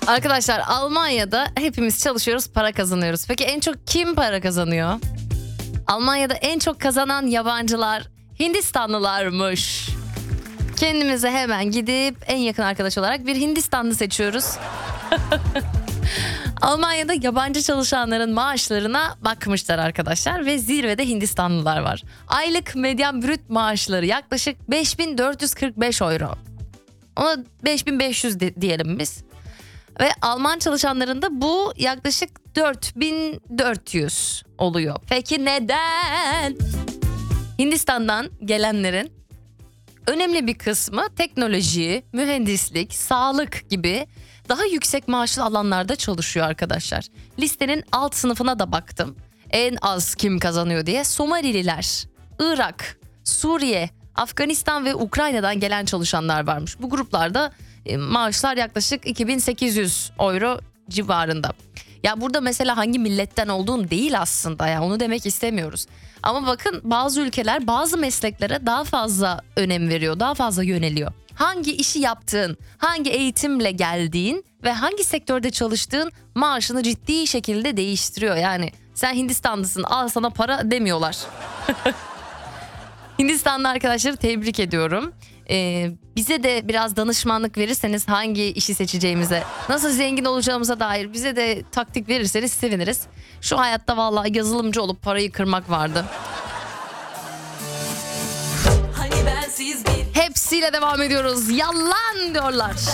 Arkadaşlar Almanya'da hepimiz çalışıyoruz, para kazanıyoruz. Peki en çok kim para kazanıyor? Almanya'da en çok kazanan yabancılar Hindistanlılarmış. Kendimize hemen gidip en yakın arkadaş olarak bir Hindistanlı seçiyoruz. Almanya'da yabancı çalışanların maaşlarına bakmışlar arkadaşlar ve zirvede Hindistanlılar var. Aylık medyan brüt maaşları yaklaşık 5445 euro. Ona 5500 diyelim biz. Ve Alman çalışanların da bu yaklaşık 4400 oluyor. Peki neden? Hindistan'dan gelenlerin önemli bir kısmı teknoloji, mühendislik, sağlık gibi daha yüksek maaşlı alanlarda çalışıyor arkadaşlar. Listenin alt sınıfına da baktım. En az kim kazanıyor diye. Somalililer, Irak, Suriye, Afganistan ve Ukrayna'dan gelen çalışanlar varmış. Bu gruplarda maaşlar yaklaşık 2800 euro civarında. Ya burada mesela hangi milletten olduğun değil aslında, ya onu demek istemiyoruz. Ama bakın bazı ülkeler bazı mesleklere daha fazla önem veriyor, daha fazla yöneliyor. Hangi işi yaptığın, hangi eğitimle geldiğin ve hangi sektörde çalıştığın maaşını ciddi şekilde değiştiriyor. Yani sen Hindistanlısın, al sana para demiyorlar. Hindistanlı arkadaşları tebrik ediyorum. Bize de biraz danışmanlık verirseniz hangi işi seçeceğimize, nasıl zengin olacağımıza dair bize de taktik verirseniz seviniriz. Şu hayatta vallahi yazılımcı olup parayı kırmak vardı. Hepsiyle devam ediyoruz. Yalan diyorlar.